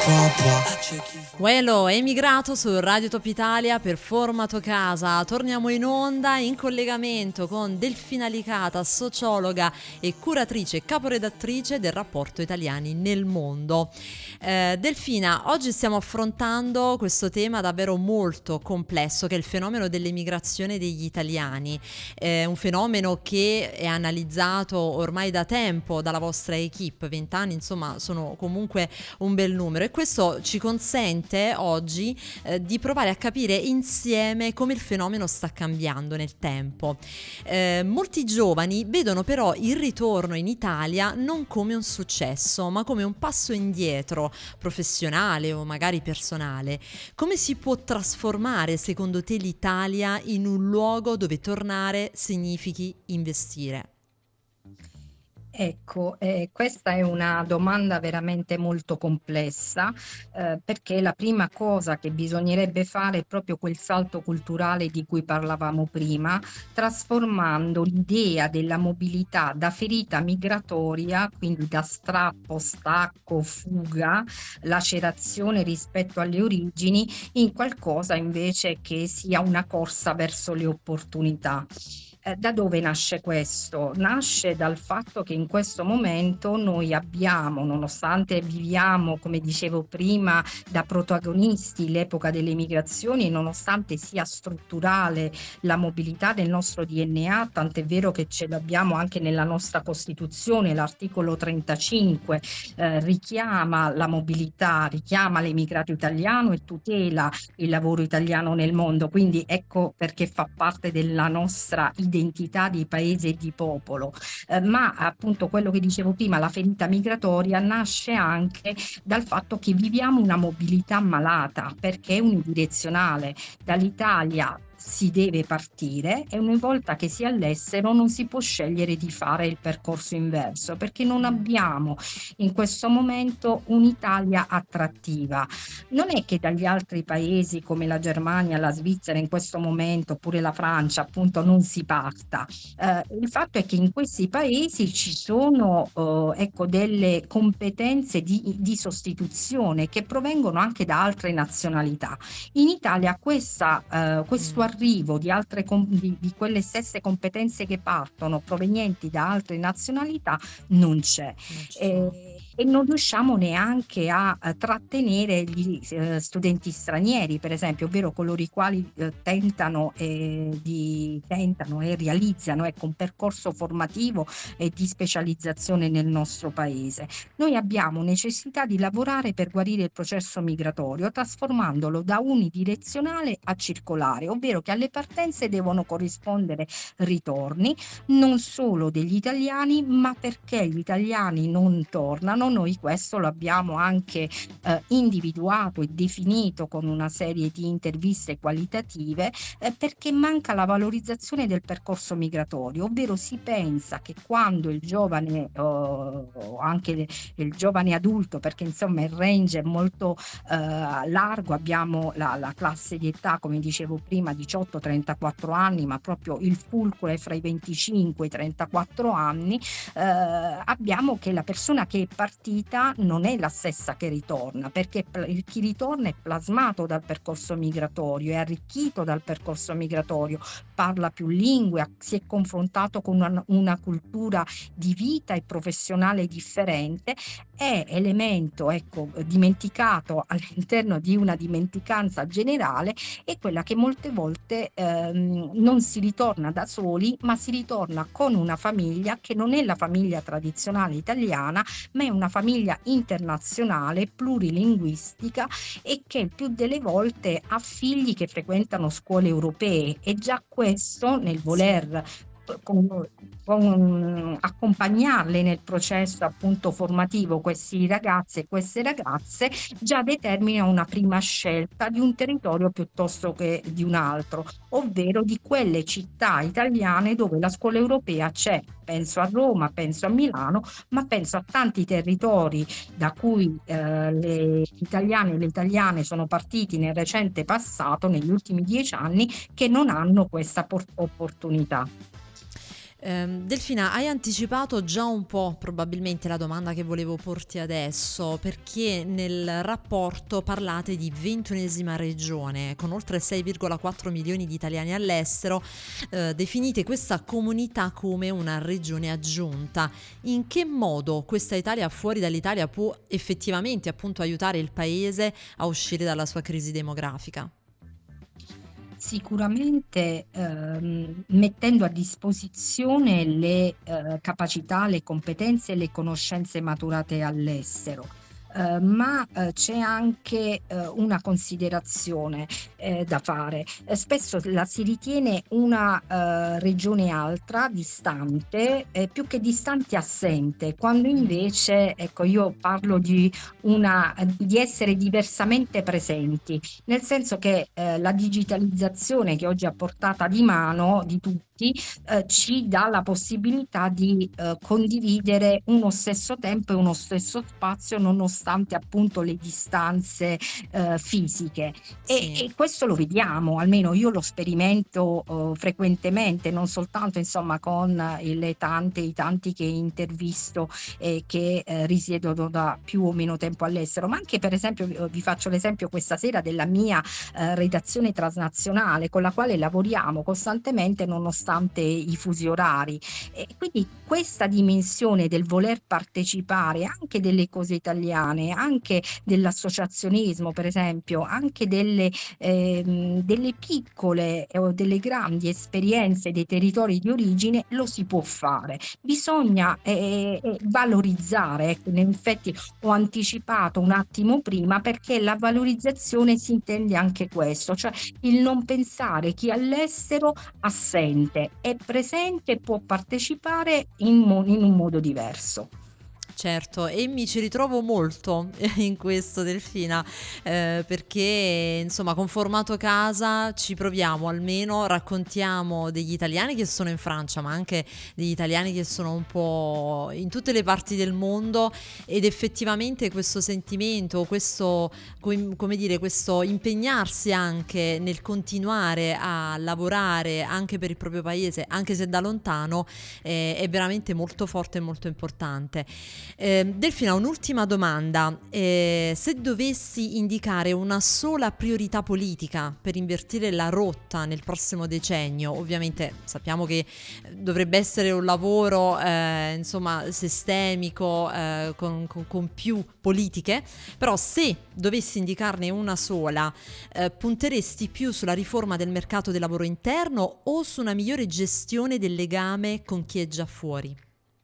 Quello è emigrato su Radio Top Italia per Formato Casa. Torniamo in onda in collegamento con Delfina Licata, sociologa e curatrice e caporedattrice del Rapporto Italiani nel Mondo. Delfina, oggi stiamo affrontando questo tema davvero molto complesso, che è il fenomeno dell'emigrazione degli italiani. Un fenomeno che è analizzato ormai da tempo dalla vostra equipe. 20 anni, insomma, sono comunque un bel numero, e questo ci consente oggi di provare a capire insieme come il fenomeno sta cambiando nel tempo. Molti giovani vedono però il ritorno in Italia non come un successo, ma come un passo indietro professionale o magari personale. Come si può trasformare secondo te l'Italia in un luogo dove tornare significhi investire? Ecco, questa è una domanda veramente molto complessa, perché la prima cosa che bisognerebbe fare è proprio quel salto culturale di cui parlavamo prima, trasformando l'idea della mobilità da ferita migratoria, quindi da strappo, stacco, fuga, lacerazione rispetto alle origini, in qualcosa invece che sia una corsa verso le opportunità. Da dove nasce questo? Nasce dal fatto che in questo momento noi abbiamo, nonostante viviamo, come dicevo prima, da protagonisti l'epoca delle migrazioni, nonostante sia strutturale la mobilità del nostro DNA, tant'è vero che ce l'abbiamo anche nella nostra Costituzione, l'articolo 35 richiama la mobilità, richiama l'emigrato italiano e tutela il lavoro italiano nel mondo, quindi ecco perché fa parte della nostra identità di paese e di popolo. Ma appunto quello che dicevo prima, la ferita migratoria nasce anche dal fatto che viviamo una mobilità malata, perché è unidirezionale. Dall'Italia si deve partire e una volta che si è all'estero non si può scegliere di fare il percorso inverso, perché non abbiamo in questo momento un'Italia attrattiva. Non è che dagli altri paesi come la Germania, la Svizzera in questo momento, oppure la Francia, appunto, non si parta. Il fatto è che in questi paesi ci sono ecco, delle competenze di sostituzione che provengono anche da altre nazionalità. In Italia questo arrivo di di quelle stesse competenze che partono provenienti da altre nazionalità non c'è. E non riusciamo neanche a trattenere gli studenti stranieri, per esempio, ovvero coloro i quali tentano e realizzano, ecco, un percorso formativo e di specializzazione nel nostro paese. Noi abbiamo necessità di lavorare per guarire il processo migratorio, trasformandolo da unidirezionale a circolare, ovvero che alle partenze devono corrispondere ritorni non solo degli italiani, ma perché gli italiani non tornano. Noi questo lo abbiamo anche individuato e definito con una serie di interviste qualitative, perché manca la valorizzazione del percorso migratorio, ovvero si pensa che quando il giovane o anche il giovane adulto, perché insomma il range è molto largo, abbiamo la classe di età, come dicevo prima, 18-34 anni, ma proprio il fulcro è fra i 25 e i 34 anni, abbiamo che la persona che è partita non è la stessa che ritorna, perché chi ritorna è plasmato dal percorso migratorio, è arricchito dal percorso migratorio, parla più lingue, si è confrontato con una cultura di vita e professionale differente, è elemento, ecco, dimenticato all'interno di una dimenticanza generale, è quella che molte volte non si ritorna da soli, ma si ritorna con una famiglia che non è la famiglia tradizionale italiana, ma è una famiglia internazionale, plurilinguistica, e che il più delle volte ha figli che frequentano scuole europee, e già questo nel voler accompagnarle nel processo appunto formativo, questi ragazzi e queste ragazze, già determina una prima scelta di un territorio piuttosto che di un altro, ovvero di quelle città italiane dove la scuola europea c'è. Penso a Roma, penso a Milano, ma penso a tanti territori da cui le italiane e le italiane sono partiti nel recente passato, negli ultimi 10 anni, che non hanno questa opportunità. Delfina, hai anticipato già un po' probabilmente la domanda che volevo porti adesso, perché nel rapporto parlate di 21esima regione, con oltre 6,4 milioni di italiani all'estero, definite questa comunità come una regione aggiunta. In che modo questa Italia fuori dall'Italia può effettivamente appunto aiutare il paese a uscire dalla sua crisi demografica? Sicuramente, mettendo a disposizione le, capacità, le competenze e le conoscenze maturate all'estero. Ma, c'è anche, una considerazione, da fare. Spesso la si ritiene una, regione altra, distante, più che distante assente, quando Mhm. invece, ecco, io parlo di essere diversamente presenti. Nel senso che, la digitalizzazione che oggi è a portata di mano di tutti, ci dà la possibilità di, condividere uno stesso tempo e uno stesso spazio nonostante appunto le distanze, fisiche. Sì. E questo lo vediamo, almeno io lo sperimento, frequentemente, non soltanto insomma con i tanti che intervisto e che, risiedono da più o meno tempo all'estero, ma anche per esempio vi faccio l'esempio questa sera della mia, redazione transnazionale con la quale lavoriamo costantemente nonostante i fusi orari. E quindi questa dimensione del voler partecipare anche delle cose italiane, anche dell'associazionismo per esempio, anche delle piccole o delle grandi esperienze dei territori di origine, lo si può fare. Bisogna, valorizzare, ecco, in effetti ho anticipato un attimo prima perché la valorizzazione si intende anche questo, cioè il non pensare chi è all'estero assente, è presente e può partecipare in un modo diverso. Certo, e mi ci ritrovo molto in questo, Delfina, perché insomma con formato casa ci proviamo, almeno raccontiamo degli italiani che sono in Francia, ma anche degli italiani che sono un po' in tutte le parti del mondo, ed effettivamente questo sentimento, questo, come dire, questo impegnarsi anche nel continuare a lavorare anche per il proprio paese, anche se da lontano, è veramente molto forte e molto importante. Delfina, un'ultima domanda. Se dovessi indicare una sola priorità politica per invertire la rotta nel prossimo decennio, ovviamente sappiamo che dovrebbe essere un lavoro insomma sistemico, con più politiche, però se dovessi indicarne una sola, punteresti più sulla riforma del mercato del lavoro interno o su una migliore gestione del legame con chi è già fuori?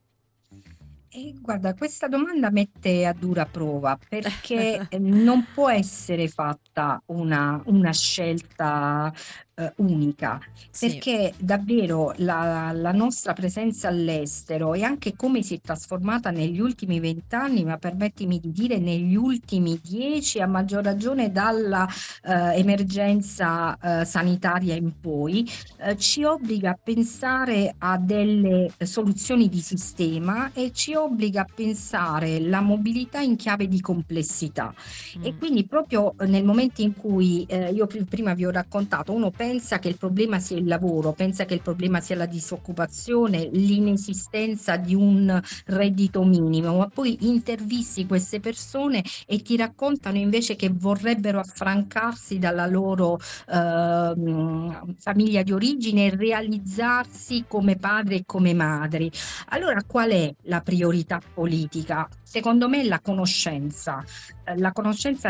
E guarda, questa domanda mette a dura prova perché non può essere fatta una scelta unica, Sì. perché davvero la nostra presenza all'estero e anche come si è trasformata negli ultimi 20 anni, ma permettimi di dire negli ultimi 10, a maggior ragione dalla emergenza sanitaria in poi, ci obbliga a pensare a delle soluzioni di sistema e ci obbliga a pensare la mobilità in chiave di complessità. E Mm. quindi proprio nel momento in cui io prima vi ho raccontato, uno pensa che il problema sia il lavoro, pensa che il problema sia la disoccupazione, l'inesistenza di un reddito minimo, ma poi intervisti queste persone e ti raccontano invece che vorrebbero affrancarsi dalla loro famiglia di origine e realizzarsi come padri e come madri. Allora, qual è la priorità politica? Secondo me la conoscenza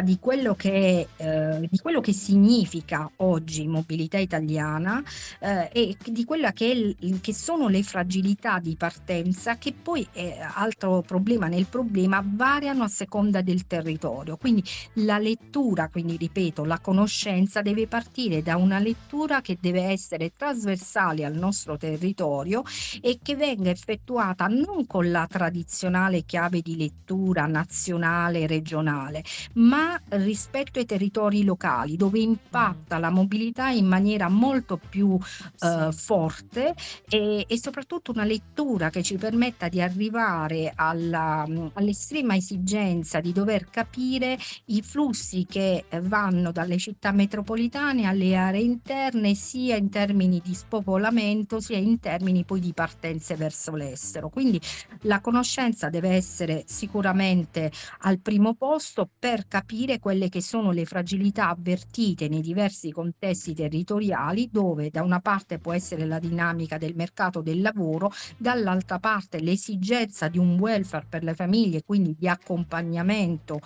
di quello che significa oggi mobilità italiana, e di quella che sono le fragilità di partenza che poi, altro problema nel problema, variano a seconda del territorio. Quindi la lettura, quindi ripeto, la conoscenza deve partire da una lettura che deve essere trasversale al nostro territorio e che venga effettuata non con la tradizionale chiave di lettura nazionale, regionale, ma rispetto ai territori locali, dove Mm. impatta la mobilità in maniera molto più Sì. forte, e soprattutto una lettura che ci permetta di arrivare all'estrema esigenza di dover capire i flussi che vanno dalle città metropolitane alle aree interne, sia in termini di spopolamento, sia in termini poi di partenze verso l'estero. Quindi la conoscenza deve essere sicuramente al primo posto per capire quelle che sono le fragilità avvertite nei diversi contesti territoriali, dove da una parte può essere la dinamica del mercato del lavoro, dall'altra parte l'esigenza di un welfare per le famiglie, quindi di accompagnamento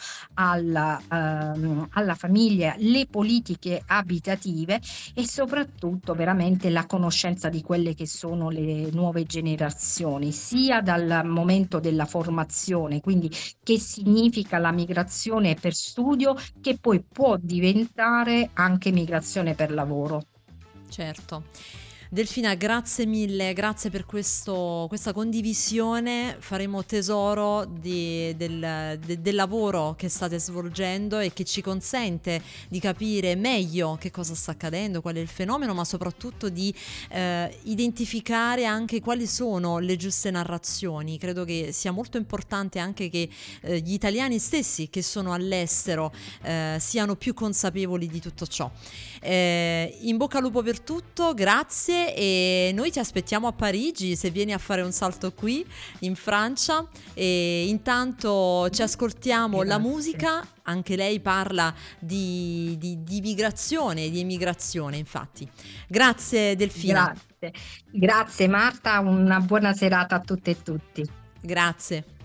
alla famiglia, le politiche abitative e soprattutto veramente la conoscenza di quelle che sono le nuove generazioni, sia dal momento della formazione, quindi che significa la migrazione per studio, che poi può diventare anche migrazione per lavoro. Certo. Delfina, grazie mille, grazie per questa condivisione. Faremo tesoro del lavoro che state svolgendo e che ci consente di capire meglio che cosa sta accadendo, qual è il fenomeno, ma soprattutto di identificare anche quali sono le giuste narrazioni. Credo che sia molto importante anche che gli italiani stessi che sono all'estero siano più consapevoli di tutto ciò. In bocca al lupo per tutto, grazie, e noi ti aspettiamo a Parigi se vieni a fare un salto qui in Francia, e intanto ci ascoltiamo la Grazie. musica. Anche lei parla di migrazione, di emigrazione, infatti. Grazie Delfina. Grazie. Grazie Marta, una buona serata a tutte e tutti. Grazie.